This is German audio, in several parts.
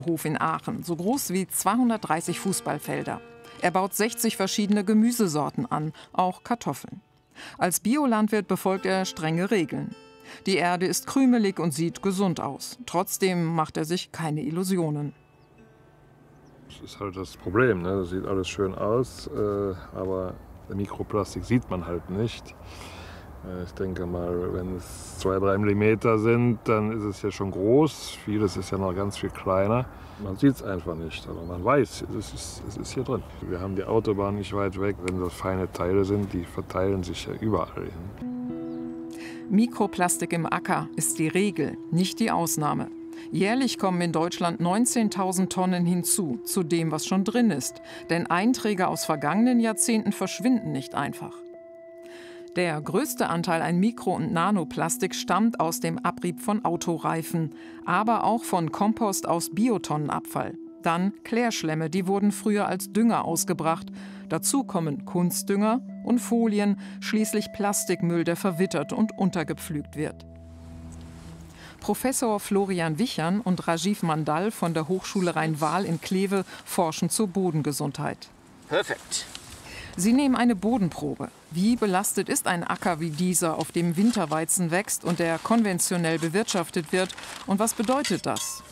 Hof in Aachen, so groß wie 230 Fußballfelder. Er baut 60 verschiedene Gemüsesorten an, auch Kartoffeln. Als Biolandwirt befolgt er strenge Regeln. Die Erde ist krümelig und sieht gesund aus. Trotzdem macht er sich keine Illusionen. Das ist halt das Problem, ne? Das sieht alles schön aus, aber Mikroplastik sieht man halt nicht. Ich denke mal, wenn es 2-3 Millimeter sind, dann ist es ja schon groß. Vieles ist ja noch ganz viel kleiner. Man sieht es einfach nicht, aber man weiß, es ist hier drin. Wir haben die Autobahn nicht weit weg. Wenn das feine Teile sind, die verteilen sich ja überall hin. Mikroplastik im Acker ist die Regel, nicht die Ausnahme. Jährlich kommen in Deutschland 19.000 Tonnen hinzu, zu dem, was schon drin ist. Denn Einträge aus vergangenen Jahrzehnten verschwinden nicht einfach. Der größte Anteil an Mikro- und Nanoplastik stammt aus dem Abrieb von Autoreifen, aber auch von Kompost aus Biotonnenabfall. Dann Klärschlämme, die wurden früher als Dünger ausgebracht. Dazu kommen Kunstdünger und Folien, schließlich Plastikmüll, der verwittert und untergepflügt wird. Professor Florian Wichern und Rajiv Mandal von der Hochschule Rhein-Waal in Kleve forschen zur Bodengesundheit. Perfekt. Sie nehmen eine Bodenprobe. Wie belastet ist ein Acker wie dieser, auf dem Winterweizen wächst und der konventionell bewirtschaftet wird? Und was bedeutet das?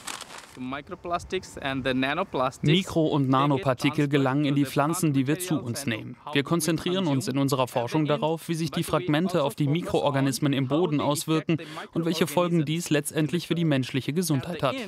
Mikro- und Nanopartikel gelangen in die Pflanzen, die wir zu uns nehmen. Wir konzentrieren uns in unserer Forschung darauf, wie sich die Fragmente auf die Mikroorganismen im Boden auswirken und welche Folgen dies letztendlich für die menschliche Gesundheit hat.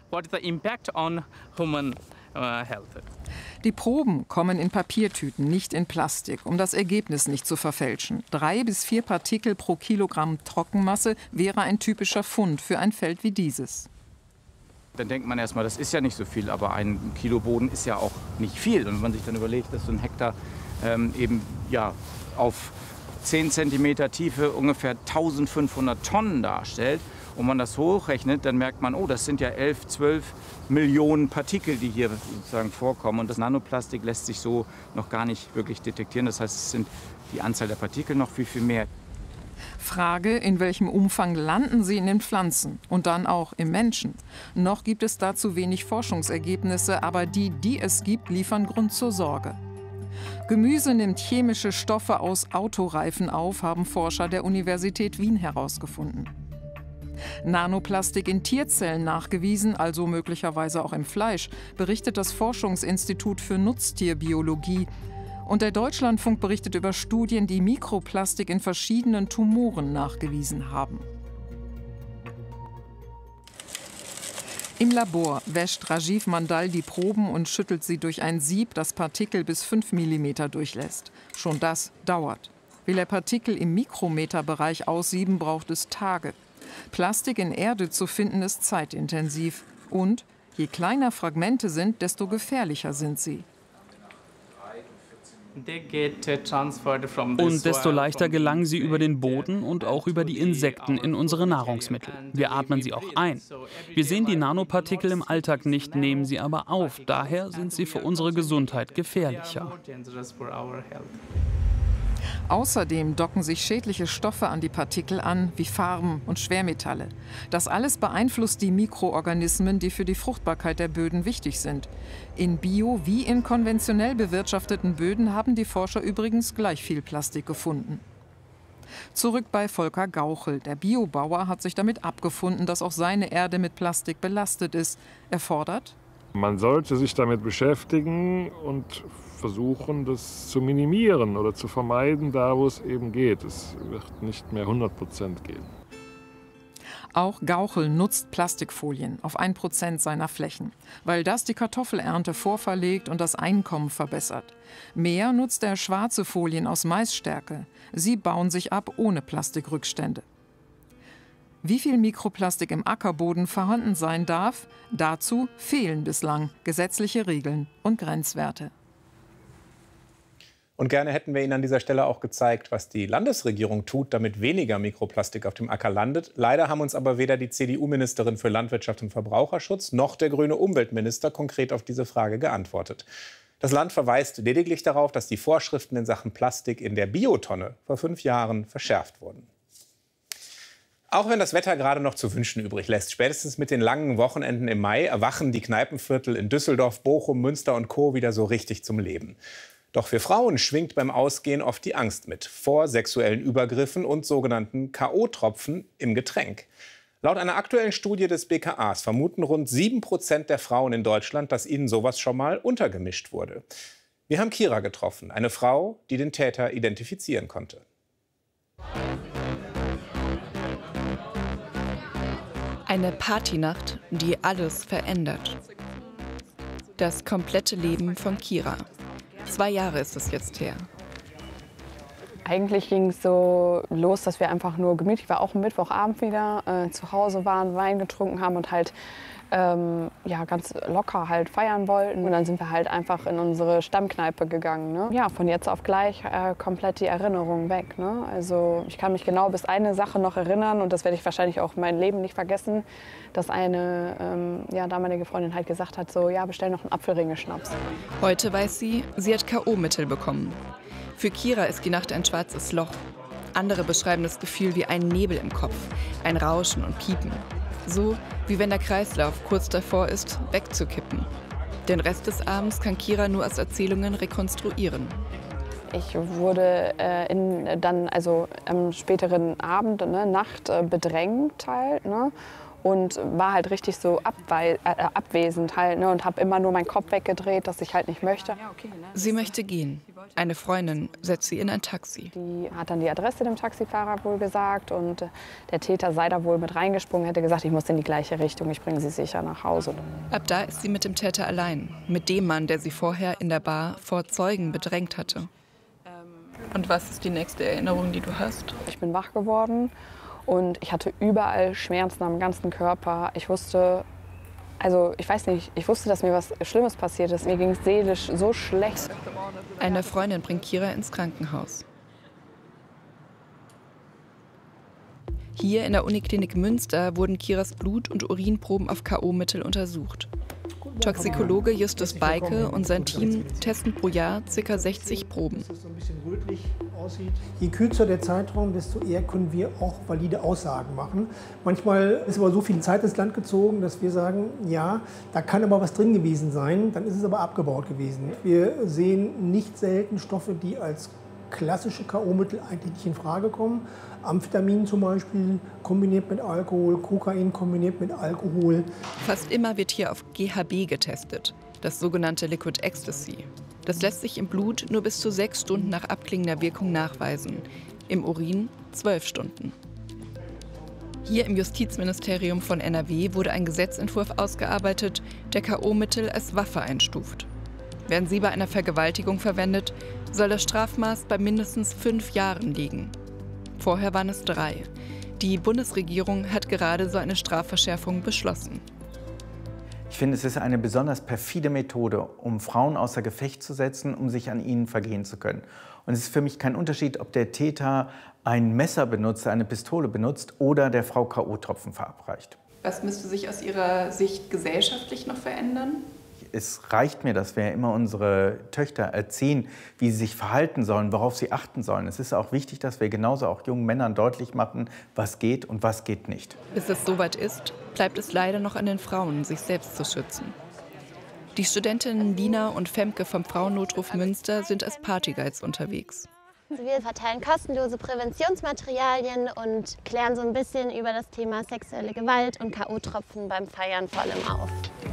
Die Proben kommen in Papiertüten, nicht in Plastik, um das Ergebnis nicht zu verfälschen. 3 bis 4 Partikel pro Kilogramm Trockenmasse wäre ein typischer Fund für ein Feld wie dieses. Dann denkt man erstmal, das ist ja nicht so viel, aber ein Kilo Boden ist ja auch nicht viel. Und wenn man sich dann überlegt, dass so ein Hektar eben ja, auf 10 cm Tiefe ungefähr 1500 Tonnen darstellt und man das hochrechnet, dann merkt man, oh, das sind ja 11, 12 Millionen Partikel, die hier sozusagen vorkommen. Und das Nanoplastik lässt sich so noch gar nicht wirklich detektieren. Das heißt, es sind die Anzahl der Partikel noch viel, viel mehr. Frage, in welchem Umfang landen sie in den Pflanzen und dann auch im Menschen? Noch gibt es dazu wenig Forschungsergebnisse, aber die, die es gibt, liefern Grund zur Sorge. Gemüse nimmt chemische Stoffe aus Autoreifen auf, haben Forscher der Universität Wien herausgefunden. Nanoplastik in Tierzellen nachgewiesen, also möglicherweise auch im Fleisch, berichtet das Forschungsinstitut für Nutztierbiologie. Und der Deutschlandfunk berichtet über Studien, die Mikroplastik in verschiedenen Tumoren nachgewiesen haben. Im Labor wäscht Rajiv Mandal die Proben und schüttelt sie durch ein Sieb, das Partikel bis 5 mm durchlässt. Schon das dauert. Will er Partikel im Mikrometerbereich aussieben, braucht es Tage. Plastik in Erde zu finden, ist zeitintensiv. Und je kleiner Fragmente sind, desto gefährlicher sind sie. Und desto leichter gelangen sie über den Boden und auch über die Insekten in unsere Nahrungsmittel. Wir atmen sie auch ein. Wir sehen die Nanopartikel im Alltag nicht, nehmen sie aber auf. Daher sind sie für unsere Gesundheit gefährlicher. Außerdem docken sich schädliche Stoffe an die Partikel an, wie Farben und Schwermetalle. Das alles beeinflusst die Mikroorganismen, die für die Fruchtbarkeit der Böden wichtig sind. In bio- wie in konventionell bewirtschafteten Böden haben die Forscher übrigens gleich viel Plastik gefunden. Zurück bei Volker Gauchel. Der Biobauer hat sich damit abgefunden, dass auch seine Erde mit Plastik belastet ist. Er fordert: Man sollte sich damit beschäftigen und versuchen, das zu minimieren oder zu vermeiden, da wo es eben geht. Es wird nicht mehr 100% gehen. Auch Gauchel nutzt Plastikfolien auf 1% seiner Flächen, weil das die Kartoffelernte vorverlegt und das Einkommen verbessert. Mehr nutzt er schwarze Folien aus Maisstärke. Sie bauen sich ab ohne Plastikrückstände. Wie viel Mikroplastik im Ackerboden vorhanden sein darf, dazu fehlen bislang gesetzliche Regeln und Grenzwerte. Und gerne hätten wir Ihnen an dieser Stelle auch gezeigt, was die Landesregierung tut, damit weniger Mikroplastik auf dem Acker landet. Leider haben uns aber weder die CDU-Ministerin für Landwirtschaft und Verbraucherschutz noch der grüne Umweltminister konkret auf diese Frage geantwortet. Das Land verweist lediglich darauf, dass die Vorschriften in Sachen Plastik in der Biotonne vor 5 Jahren verschärft wurden. Auch wenn das Wetter gerade noch zu wünschen übrig lässt, spätestens mit den langen Wochenenden im Mai erwachen die Kneipenviertel in Düsseldorf, Bochum, Münster und Co. wieder so richtig zum Leben. Doch für Frauen schwingt beim Ausgehen oft die Angst mit vor sexuellen Übergriffen und sogenannten K.O.-Tropfen im Getränk. Laut einer aktuellen Studie des BKAs vermuten rund 7% der Frauen in Deutschland, dass ihnen sowas schon mal untergemischt wurde. Wir haben Kira getroffen, eine Frau, die den Täter identifizieren konnte. Eine Partynacht, die alles verändert. Das komplette Leben von Kira. 2 Jahre ist es jetzt her. Eigentlich ging es so los, dass wir einfach nur gemütlich, war auch am Mittwochabend wieder, zu Hause waren, Wein getrunken haben und halt ja, ganz locker halt feiern wollten. Und dann sind wir halt einfach in unsere Stammkneipe gegangen. Ne? Ja, von jetzt auf gleich komplett die Erinnerung weg. Ne? Also ich kann mich genau bis eine Sache noch erinnern und das werde ich wahrscheinlich auch mein Leben nicht vergessen, dass eine ja, damalige Freundin halt gesagt hat, so, ja, bestell noch einen Apfelringe-Schnaps. Heute weiß sie, sie hat K.O.-Mittel bekommen. Für Kira ist die Nacht ein schwarzes Loch. Andere beschreiben das Gefühl wie einen Nebel im Kopf, ein Rauschen und Piepen. So wie wenn der Kreislauf kurz davor ist, wegzukippen. Den Rest des Abends kann Kira nur aus Erzählungen rekonstruieren. Ich wurde dann also am späteren Abend, ne, Nacht bedrängt halt, ne, und war halt richtig so abwesend halt, ne, und habe immer nur meinen Kopf weggedreht, dass ich halt nicht möchte. Sie möchte gehen. Eine Freundin setzt sie in ein Taxi. Die hat dann die Adresse dem Taxifahrer wohl gesagt und der Täter sei da wohl mit reingesprungen, hätte gesagt, ich muss in die gleiche Richtung, ich bringe sie sicher nach Hause. Ab da ist sie mit dem Täter allein, mit dem Mann, der sie vorher in der Bar vor Zeugen bedrängt hatte. Und was ist die nächste Erinnerung, die du hast? Ich bin wach geworden und ich hatte überall Schmerzen am ganzen Körper. Ich wusste, also ich weiß nicht, ich wusste, dass mir was Schlimmes passiert ist. Mir ging es seelisch so schlecht. Eine Freundin bringt Kira ins Krankenhaus. Hier in der Uniklinik Münster wurden Kiras Blut- und Urinproben auf K.O.-Mittel untersucht. Toxikologe Justus Beike und sein Team testen pro Jahr ca. 60 Proben. Je kürzer der Zeitraum, desto eher können wir auch valide Aussagen machen. Manchmal ist aber so viel Zeit ins Land gezogen, dass wir sagen, ja, da kann aber was drin gewesen sein, dann ist es aber abgebaut gewesen. Wir sehen nicht selten Stoffe, die als klassische K.O.-Mittel eigentlich nicht in Frage kommen. Amphetamin zum Beispiel kombiniert mit Alkohol, Kokain kombiniert mit Alkohol. Fast immer wird hier auf GHB getestet, das sogenannte Liquid Ecstasy. Das lässt sich im Blut nur bis zu 6 Stunden nach abklingender Wirkung nachweisen, im Urin 12 Stunden. Hier im Justizministerium von NRW wurde ein Gesetzentwurf ausgearbeitet, der K.O.-Mittel als Waffe einstuft. Werden sie bei einer Vergewaltigung verwendet, soll das Strafmaß bei mindestens 5 Jahren liegen. Vorher waren es 3. Die Bundesregierung hat gerade so eine Strafverschärfung beschlossen. Ich finde, es ist eine besonders perfide Methode, um Frauen außer Gefecht zu setzen, um sich an ihnen vergehen zu können. Und es ist für mich kein Unterschied, ob der Täter ein Messer benutzt, eine Pistole benutzt oder der Frau K.O.-Tropfen verabreicht. Was müsste sich aus Ihrer Sicht gesellschaftlich noch verändern? Es reicht mir, dass wir immer unsere Töchter erziehen, wie sie sich verhalten sollen, worauf sie achten sollen. Es ist auch wichtig, dass wir genauso auch jungen Männern deutlich machen, was geht und was geht nicht. Bis es soweit ist, bleibt es leider noch an den Frauen, sich selbst zu schützen. Die Studentinnen Lina und Femke vom Frauennotruf Münster sind als Partyguides unterwegs. Wir verteilen kostenlose Präventionsmaterialien und klären so ein bisschen über das Thema sexuelle Gewalt und K.O.-Tropfen beim Feiern vor allem auf.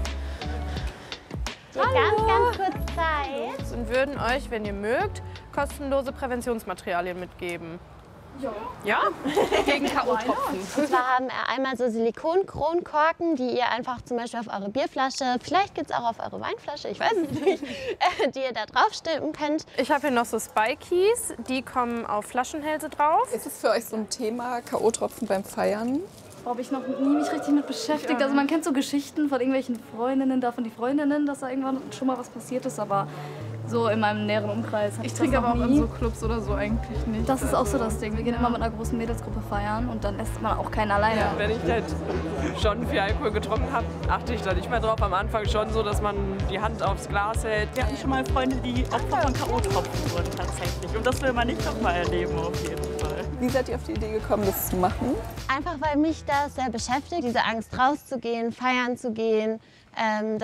Ganz kurz Zeit. Und würden euch, wenn ihr mögt, kostenlose Präventionsmaterialien mitgeben. Ja. Ja? Gegen K.O.-Tropfen. Und zwar haben wir einmal so Silikon-Kronkorken, die ihr einfach zum Beispiel auf eure Bierflasche, vielleicht gibt es auch auf eure Weinflasche, ich weiß es nicht, die ihr da drauf stülpen könnt. Ich habe hier noch so Spikies, die kommen auf Flaschenhälse drauf. Ist es für euch so ein Thema, K.O.-Tropfen beim Feiern? Habe ich noch nie mich richtig mit beschäftigt. Also man kennt so Geschichten von irgendwelchen Freundinnen, davon die Freundinnen, dass da irgendwann schon mal was passiert ist, aber so in meinem näheren Umkreis. Ich trinke aber auch in so Clubs oder so eigentlich nicht. Das ist auch so das Ding. Wir gehen immer mit einer großen Mädelsgruppe feiern und dann lässt man auch keinen alleine. Ja, wenn ich halt schon viel Alkohol getrunken habe, achte ich da nicht mehr drauf. Am Anfang schon so, dass man die Hand aufs Glas hält. Wir hatten schon mal Freunde, die Opfer von K.O.-Tropfen wurden tatsächlich. Und das will man nicht noch mal erleben auf jeden Fall. Wie seid ihr auf die Idee gekommen, das zu machen? Einfach weil mich das sehr beschäftigt, diese Angst rauszugehen, feiern zu gehen,